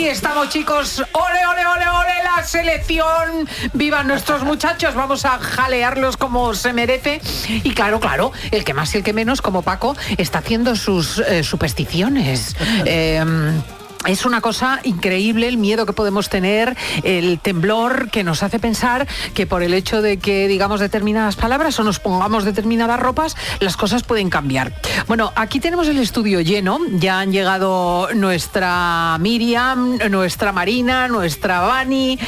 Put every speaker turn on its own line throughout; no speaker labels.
Aquí estamos, chicos. ¡Ole, ole, ole, ole! La selección. ¡Vivan nuestros muchachos! Vamos a jalearlos como se merece. Y claro, el que más y el que menos, como Paco, está haciendo sus supersticiones. Es una cosa increíble el miedo que podemos tener, el temblor que nos hace pensar que por el hecho de que digamos determinadas palabras o nos pongamos determinadas ropas, las cosas pueden cambiar. Bueno, aquí tenemos el estudio lleno, ya han llegado nuestra Miriam, nuestra Marina, nuestra Vani,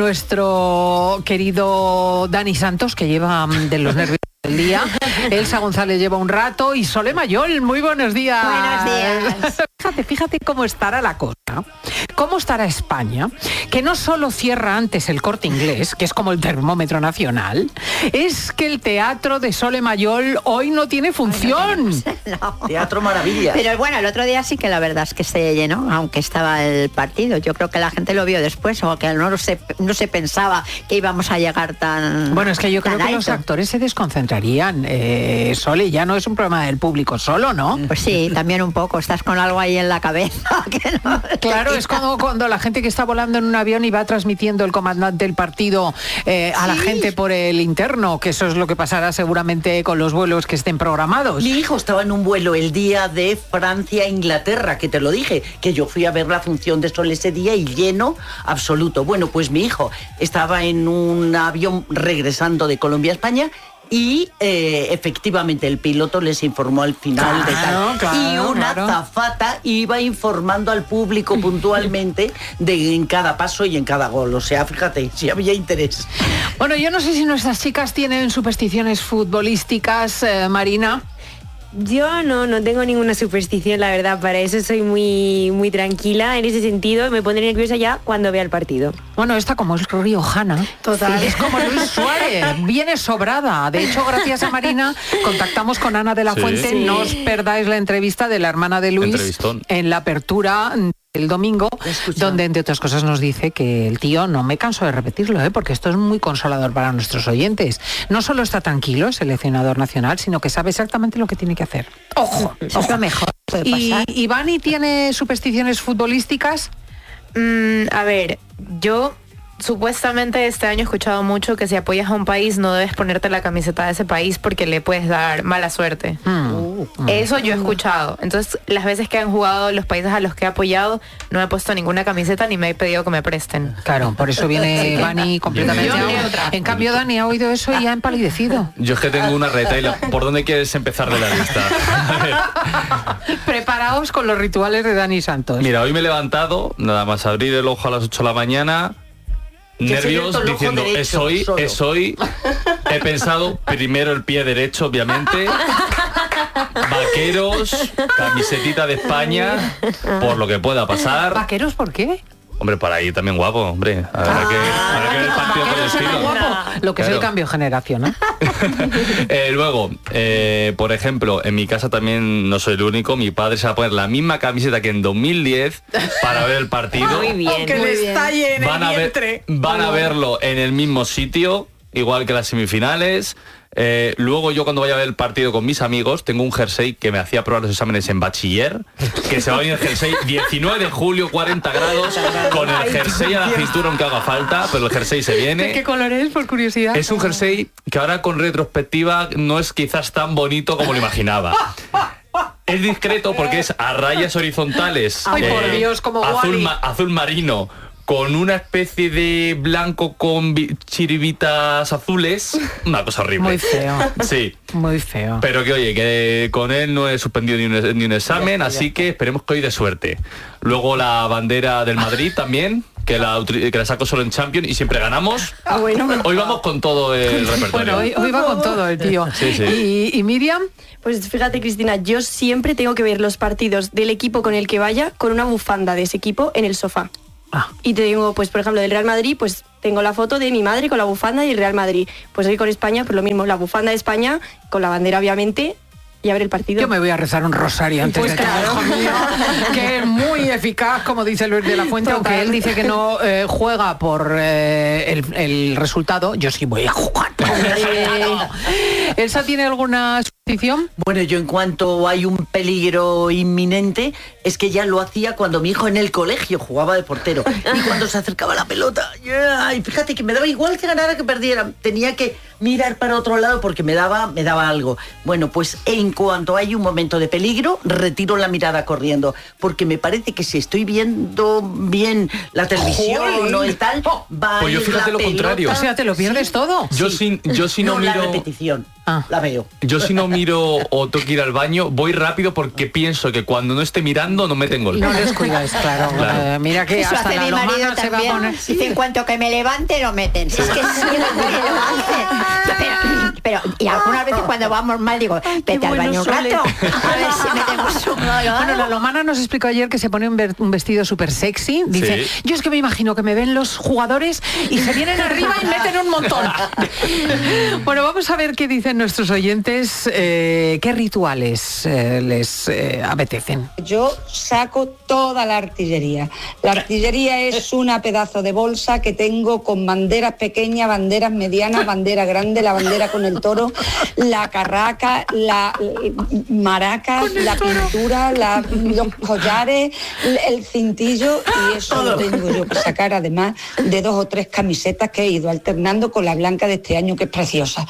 nuestro querido Dani Santos, que lleva de los nervios del día. Elsa González lleva un rato y Sole Mayol, muy buenos días.
Buenos días.
Fíjate cómo estará la cosa, cómo estará España, que no solo cierra antes el Corte Inglés, que es como el termómetro nacional, es que el teatro de Sole Mayol hoy no tiene función.
No.
Teatro Maravilla.
Pero bueno, el otro día sí que la verdad es que se llenó, aunque estaba el partido. Yo creo que la gente lo vio después, o que no se pensaba que íbamos a llegar tan.
Bueno, es que yo creo que
alto.
los actores se desconcentrarían. Sole, ya no es un problema del público solo, ¿no?
Pues sí, también un poco. Estás con algo ahí en la cabeza. Que no,
claro, es como cuando la gente que está volando en un avión y va transmitiendo el comandante del partido a la gente por el interno, que eso es lo que pasará seguramente con los vuelos que estén programados.
Mi hijo estaba en un vuelo el día de Francia-Inglaterra, que te lo dije, que yo fui a ver la función de Sol ese día y lleno absoluto. Bueno, pues mi hijo estaba en un avión regresando de Colombia a España y efectivamente el piloto les informó al final de tal. Y una azafata iba informando al público puntualmente en cada paso y en cada gol. O sea, fíjate, si había interés.
Bueno, yo no sé si nuestras chicas tienen supersticiones futbolísticas, Marina.
Yo no tengo ninguna superstición, la verdad. Para eso soy muy tranquila en ese sentido. Me pone nerviosa ya cuando vea el partido.
Bueno, esta como es riojana.
Total.
Es como Luis Suárez, viene sobrada. De hecho, gracias a Marina, contactamos con Ana de la Fuente.
Sí.
No os perdáis la entrevista de la hermana de Luis
Entrevistón.
en la apertura el domingo, donde entre otras cosas nos dice que el tío, no me canso de repetirlo, porque esto es muy consolador para nuestros oyentes. No solo está tranquilo, seleccionador nacional, sino que sabe exactamente lo que tiene que hacer. ¡Ojo!
Eso es lo mejor que puede pasar.
¿Y Vani tiene supersticiones futbolísticas?
A ver, yo supuestamente este año he escuchado mucho que si apoyas a un país no debes ponerte la camiseta de ese país porque le puedes dar mala suerte. Eso yo he escuchado. Entonces, las veces que han jugado los países a los que he apoyado, no he puesto ninguna camiseta ni me he pedido que me presten.
Claro, por eso viene Vani completamente. En cambio, Dani ha oído eso y ha empalidecido.
Yo es que tengo una retaila. ¿Por dónde quieres empezar de la lista?
Preparaos con los rituales de Dani Santos.
Mira, hoy me he levantado, nada más abrir el ojo a las 8 de la mañana, nervios, diciendo,
derecho,
es hoy. He pensado primero el pie derecho, obviamente. Vaqueros, camisetita de España, por lo que pueda pasar.
¿Vaqueros por qué?
Hombre, para ir también guapo, hombre. Habrá que ver el partido con el estilo.
Lo que es el cambio generacional.
Luego, por ejemplo, en mi casa también no soy el único. Mi padre se va a poner la misma camiseta que en 2010 para ver el partido.
Muy bien.
Aunque le estalle en el vientre.
Van a verlo en el mismo sitio, igual que las semifinales. Luego yo cuando vaya a ver el partido con mis amigos tengo un jersey que me hacía probar los exámenes en bachiller, que se va a venir el jersey 19 de julio, 40 grados, con el jersey a la cintura aunque haga falta, pero el jersey se viene.
¿De qué color es, por curiosidad?
Es un jersey que ahora con retrospectiva no es quizás tan bonito como lo imaginaba. Es discreto porque es a rayas horizontales.
Ay, por Dios, como
azul marino, con una especie de blanco con chiribitas azules. Una cosa horrible.
Muy feo.
Sí.
Muy feo.
Pero que oye, que con él no he suspendido ni un examen, así que esperemos que hoy de suerte. Luego la bandera del Madrid también, que la saco solo en Champions y siempre ganamos.
Bueno.
Hoy vamos con todo el repertorio.
Bueno, hoy va con todo el tío.
Sí.
¿Y Miriam?
Pues fíjate, Cristina, yo siempre tengo que ver los partidos del equipo con el que vaya con una bufanda de ese equipo en el sofá. Y te digo, pues por ejemplo, del Real Madrid, pues tengo la foto de mi madre con la bufanda y el Real Madrid. Pues hoy con España, pues lo mismo, la bufanda de España, con la bandera obviamente, y a ver el partido.
Yo me voy a rezar un rosario antes de todo, hijo mío, que es muy eficaz, como dice Luis de la Fuente.
Total.
Aunque él dice que no juega por el resultado, yo sí voy a jugar por el resultado. ¿Elsa tiene alguna superstición?
Bueno, yo en cuanto hay un peligro inminente, es que ya lo hacía cuando mi hijo en el colegio jugaba de portero. Y cuando se acercaba la pelota, y fíjate que me daba igual que ganara que perdiera. Tenía que mirar para otro lado porque me daba algo. Bueno, pues en cuanto hay un momento de peligro, retiro la mirada corriendo. Porque me parece que si estoy viendo bien la televisión o el tal, va
Pues yo
a ir
fíjate
la
lo contrario.
O sea, te lo pierdes todo.
Yo si no
la
miro...
repetición, la veo.
Yo si no miro o tengo que ir al baño, voy rápido porque pienso que cuando no esté mirando no meten gol.
No les cuidáis, claro.
Claro.
Mira que
Eso
hasta
hace
la
mi marido
lomana se va a
también.
poner...
Dice, en cuanto que me levante, lo meten. Si es que sí, que me levante. Pero, y algunas veces cuando vamos mal, digo, vete al baño un rato. A ver si metemos un gol.
Bueno, la Lomana nos explicó ayer que se pone un vestido súper sexy. Dice,
Sí.
yo es que me imagino que me ven los jugadores y se vienen arriba y meten un montón. Bueno, vamos a ver qué dicen nuestros oyentes, qué rituales les apetecen.
Yo saco toda la artillería. La artillería es una pedazo de bolsa que tengo con banderas pequeñas, banderas medianas, bandera grande, la bandera con el toro, la carraca, la maraca, la pintura, los collares, el cintillo, y eso lo tengo yo que sacar, además de 2 o 3 camisetas que he ido alternando con la blanca de este año, que es preciosa.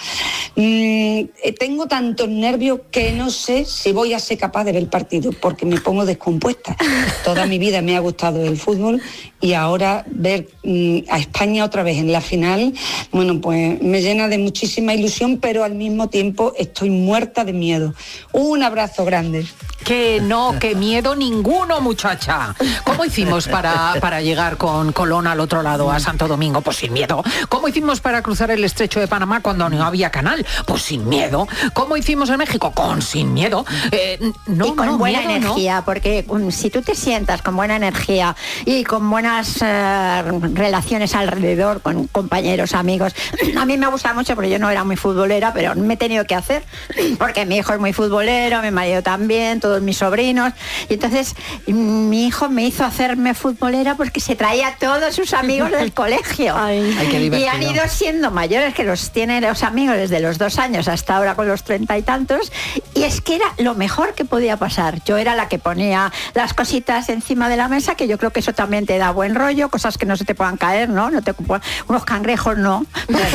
Tengo tantos nervios que no sé si voy a ser capaz de ver el partido, porque me pongo descompuesta. Toda mi vida me ha gustado el fútbol y ahora ver a España otra vez en la final, bueno, pues me llena de muchísima ilusión, pero al mismo tiempo estoy muerta de miedo. Un abrazo grande.
Que no, que miedo ninguno, muchacha. ¿Cómo hicimos para llegar con Colón al otro lado, a Santo Domingo? Pues sin miedo. ¿Cómo hicimos para cruzar el estrecho de Panamá cuando no había canal? Pues sin miedo. ¿Cómo hicimos en México? Sin miedo.
Y con buena energía, porque si tú te sientas con buena energía y con buenas relaciones alrededor, con compañeros, amigos. A mí me gusta mucho, porque yo no era muy futbolera, pero me he tenido que hacer, porque mi hijo es muy futbolero, mi marido también, todos mis sobrinos, y entonces mi hijo me hizo hacerme futbolera porque se traía a todos sus amigos del colegio.
Ay, qué divertido.
Y han ido siendo mayores, que los tienen los amigos desde los 2 años hasta ahora con los 30 y tantos, y es que era lo mejor que podía pasar. Yo era la que ponía las cositas encima de la mesa, que yo creo que eso también te da buen rollo, cosas que no se te puedan caer, ¿no? Unos cangrejos no.
Porque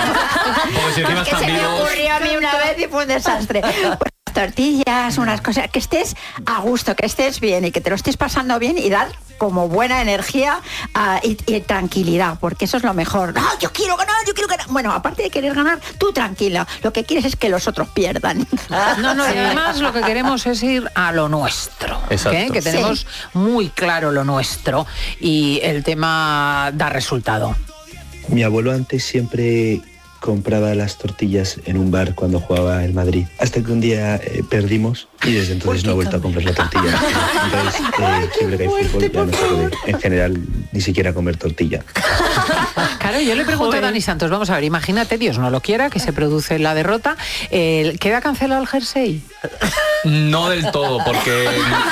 si encima
Que
están
se me
vivos...
ocurrió a mí una vez y fue un desastre. Pues tortillas, unas cosas, que estés a gusto, que estés bien y que te lo estés pasando bien, y dar como buena energía y tranquilidad, porque eso es lo mejor. No, yo quiero ganar. Bueno, aparte de querer ganar, tú tranquila, lo que quieres es que los otros pierdan.
No, y además lo que queremos es ir a lo nuestro.
Exacto.
Que tenemos muy claro lo nuestro y el tema da resultado.
Mi abuelo antes siempre compraba las tortillas en un bar cuando jugaba el Madrid, hasta que un día perdimos y desde entonces no he vuelto a comprar la tortilla. Entonces siempre que hay fútbol ya no se puede en general ni siquiera comer tortilla.
Claro, yo le pregunto a Dani Santos, vamos a ver, imagínate, Dios no lo quiera, que se produce la derrota, ¿queda cancelado el jersey?
No del todo, porque...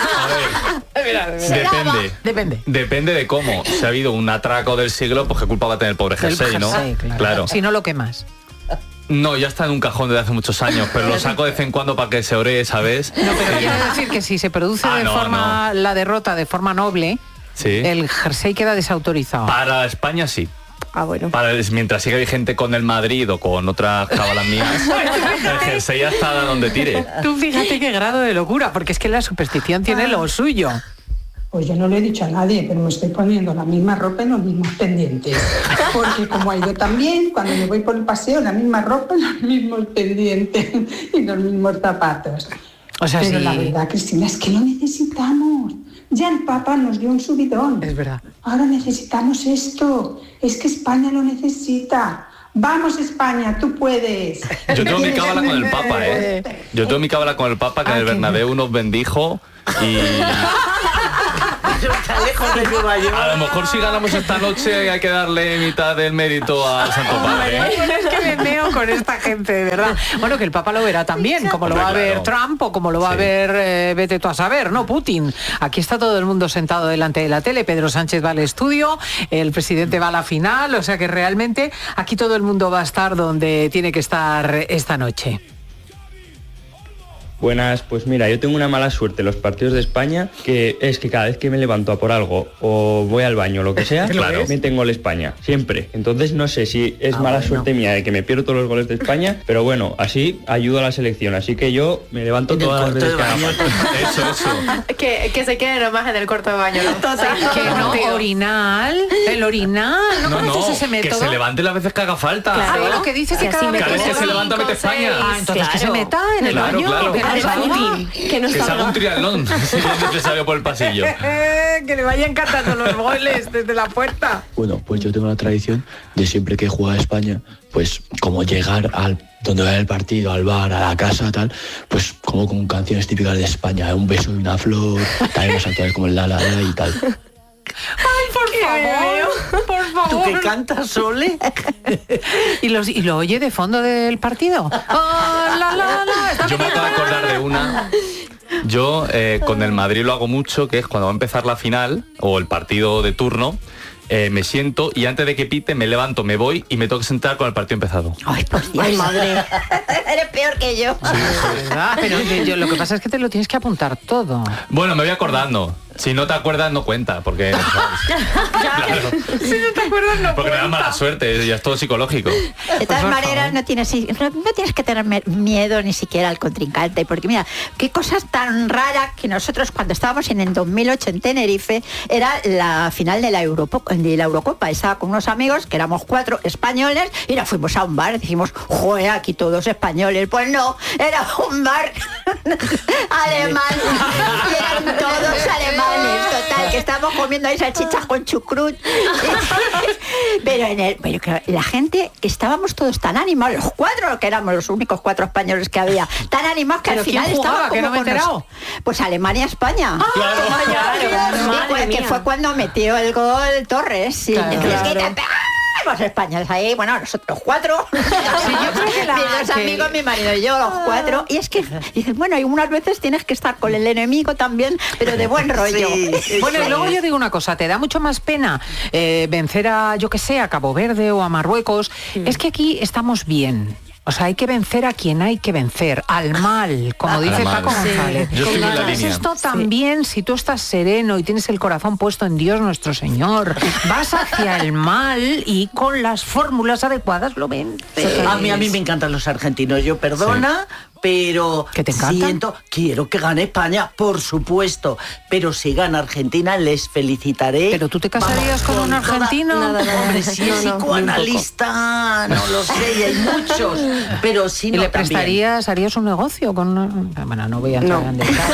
A ver, depende de cómo. Si ha habido un atraco del siglo, pues qué culpa va a tener el pobre jersey, ¿no? Claro.
Si no, lo quemas.
No, ya está en un cajón desde hace muchos años, pero lo saco de vez en cuando para que se oree, ¿sabes?
No, pero quiero decir que si se produce la derrota de forma noble,
sí,
el jersey queda desautorizado.
Para España sí.
Bueno.
Mientras siga vigente con el Madrid o con otras cábalas mías, el jersey ya está donde tire.
Tú fíjate qué grado de locura, porque es que la superstición tiene lo suyo.
Pues yo no le he dicho a nadie, pero me estoy poniendo la misma ropa y los mismos pendientes. Porque como ha ido también, cuando me voy por el paseo, la misma ropa y los mismos pendientes y los mismos zapatos.
O sea,
pero
sí.
la verdad, Cristina, es que lo necesitamos. Ya el Papa nos dio un subidón.
Es verdad.
Ahora necesitamos esto. Es que España lo necesita. Vamos, España, tú puedes.
Yo tengo mi cábala con el Papa, Yo tengo mi cábala con el Papa, que en el Bernabéu nos bendijo y...
Está lejos de Nueva York.
A lo mejor si ganamos esta noche hay que darle mitad del mérito al Santo Padre.
Es que me meo con esta gente, de verdad. Bueno, que el Papa lo verá también, como lo va a ver Trump o como lo va a ver, vete tú a saber, ¿no? Putin. Aquí está todo el mundo sentado delante de la tele, Pedro Sánchez va al estudio, el presidente va a la final, o sea que realmente aquí todo el mundo va a estar donde tiene que estar esta noche.
Buenas, pues mira, yo tengo una mala suerte en los partidos de España, que es que cada vez que me levanto a por algo o voy al baño o lo que sea,
Claro.
meten gol España, siempre. Entonces no sé si es mala suerte mía de que me pierdo todos los goles de España, pero bueno, así ayudo a la selección, así que yo me levanto todas las veces que haga falta.
Eso.
Que se quede nomás en el cuarto de baño.
Que no, orinal, el orinal,
No,
se
que se levante las veces que haga falta.
Claro, bueno, que dice que cada vez
que se levanta mete España.
Entonces que se meta en el baño.
Claro.
Que
Que se haga un triatlón si es necesario por el pasillo.
Que le vayan cantando los goles desde la puerta.
Bueno, pues yo tengo la tradición de siempre que juega España, pues como llegar al donde va el partido, al bar, a la casa, tal, pues como con canciones típicas de España, un beso y una flor, también los actuales como el la la la y tal.
Ay, por favor.
¿Tú qué cantas, Sole?
¿Y lo oye de fondo del partido?
Yo me acabo de acordar de una. Yo con el Madrid lo hago mucho, que es cuando va a empezar la final o el partido de turno, me siento y antes de que pite me levanto, me voy y me tengo que sentar con el partido empezado.
Ay, por Dios. Ay, madre. Eres peor que yo.
Pero lo que pasa es que te lo tienes que apuntar todo.
Bueno, me voy acordando. Si no te acuerdas, no cuenta, porque... Claro.
Si no te acuerdas, no
Porque me da mala suerte, ya es todo psicológico.
De todas maneras, no tienes que tener miedo ni siquiera al contrincante, porque mira, qué cosas tan raras que nosotros cuando estábamos en el 2008 en Tenerife, era la final de la Eurocopa. Estaba con unos amigos, que éramos 4 españoles, y nos fuimos a un bar, y dijimos, joder, aquí todos españoles. Pues no, era un bar alemán, y eran todos alemanes. Total, que estábamos comiendo ahí salchichas con chucrut. Pero que la gente, estábamos todos tan animados, los 4, que éramos los únicos 4 españoles que había, tan animados que
¿Pero
al final
quién jugaba?
estábamos
Que no me he
como
enterado.
pues Alemania-España. Que fue cuando metió el gol Torres. Sí.
Claro.
Entonces, los españoles ahí, bueno, nosotros 4.
Sí, yo creo que
mis dos amigos, mi marido y yo, los 4. Y es que dices, bueno, y unas veces tienes que estar con el enemigo también, pero de buen rollo.
Sí,
bueno, y luego yo digo una cosa, te da mucho más pena vencer a, yo que sé, a Cabo Verde o a Marruecos. Es que aquí estamos bien. O sea, hay que vencer a quien hay que vencer, al mal, como dice Paco González.
Yo estoy en la línea.
Esto también, si tú estás sereno y tienes el corazón puesto en Dios nuestro Señor, vas hacia el mal y con las fórmulas adecuadas lo vences.
A mí me encantan los argentinos. Yo perdona, pero
¿Que te encantan?
quiero que gane España, por supuesto. Pero si gana Argentina, les felicitaré.
¿Pero tú te casarías con un argentino?
Hombre, si es psicoanalista, no lo sé, y hay muchos. Pero si no,
¿Y le prestarías, harías un negocio con...? Bueno, no voy a entrar en detalles.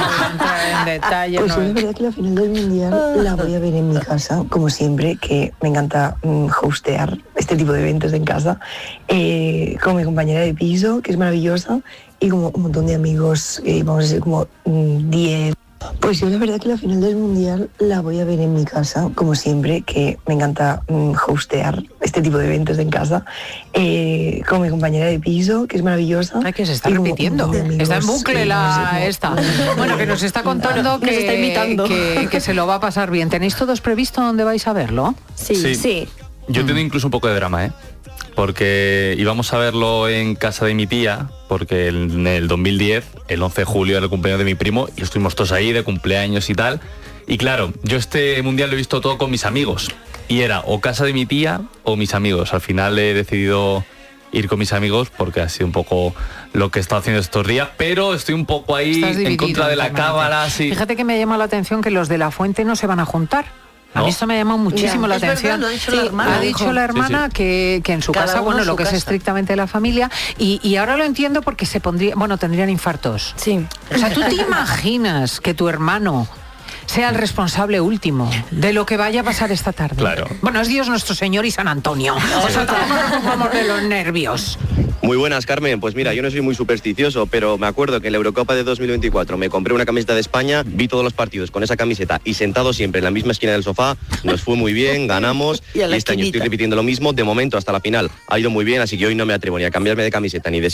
Pues yo la verdad que la final del Mundial la voy a ver en mi casa, como siempre, que me encanta hostear este tipo de eventos en casa, con mi compañera de piso, que es maravillosa, y como un montón de amigos, vamos a ser como 10. Pues yo la verdad que la final del Mundial la voy a ver en mi casa, como siempre, que me encanta hostear este tipo de eventos en casa, con mi compañera de piso, que es maravillosa.
Ay, que se está repitiendo. Está en bucle esta. Bueno, que nos está contando
nos está imitando.
que se lo va a pasar bien. ¿Tenéis todos previsto dónde vais a verlo?
Sí.
Yo tengo incluso un poco de drama, porque íbamos a verlo en casa de mi tía, porque en el 2010, el 11 de julio era el cumpleaños de mi primo, y estuvimos todos ahí de cumpleaños y tal. Y claro, yo este mundial lo he visto todo con mis amigos, y era o casa de mi tía o mis amigos. Al final he decidido ir con mis amigos porque ha sido un poco lo que he estado haciendo estos días, pero estoy un poco ahí en contra de la cábala. Sí.
Fíjate que me llama la atención que los de La Fuente no se van a juntar. A mí esto me ha llamado muchísimo la atención.
Verdad, lo ha dicho la hermana.
Ha dicho la hermana que en su casa, bueno, lo que es estrictamente la familia, y ahora lo entiendo porque tendrían infartos.
Sí.
O sea, ¿tú te imaginas que tu hermano sea el responsable último de lo que vaya a pasar esta tarde.
Claro.
Bueno, es Dios nuestro Señor y San Antonio. O sea, tampoco nos pongamos de los nervios.
Muy buenas, Carmen. Pues mira, yo no soy muy supersticioso, pero me acuerdo que en la Eurocopa de 2024 me compré una camiseta de España, vi todos los partidos con esa camiseta y sentado siempre en la misma esquina del sofá, nos fue muy bien, ganamos y este año estoy repitiendo lo mismo. De momento hasta la final ha ido muy bien, así que hoy no me atrevo ni a cambiarme de camiseta ni de